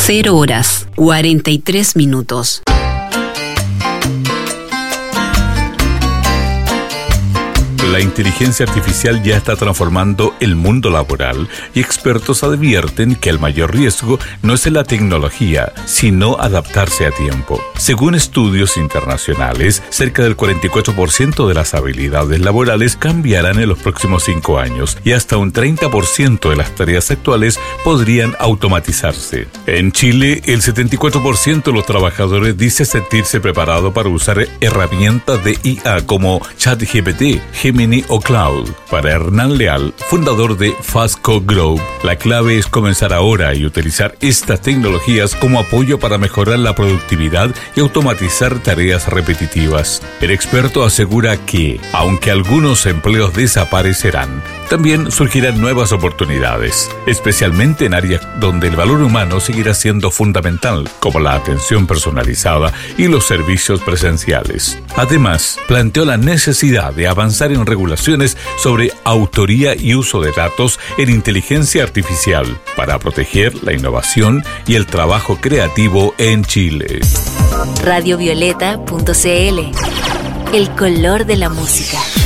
0 horas 43 minutos. La inteligencia artificial ya está transformando el mundo laboral y expertos advierten que el mayor riesgo no es en la tecnología, sino adaptarse a tiempo. Según estudios internacionales, cerca del 44% de las habilidades laborales cambiarán en los próximos 5 años y hasta un 30% de las tareas actuales podrían automatizarse. En Chile, el 74% de los trabajadores dice sentirse preparado para usar herramientas de IA como ChatGPT, Gemini o Cloud. Para Hernán Leal, fundador de Fastco Group, la clave es comenzar ahora y utilizar estas tecnologías como apoyo para mejorar la productividad y automatizar tareas repetitivas. El experto asegura que, aunque algunos empleos desaparecerán, también surgirán nuevas oportunidades, especialmente en áreas donde el valor humano seguirá siendo fundamental, como la atención personalizada y los servicios presenciales. Además, planteó la necesidad de avanzar en regulaciones sobre autoría y uso de datos en inteligencia artificial para proteger la innovación y el trabajo creativo en Chile. Radiovioleta.cl, el color de la música.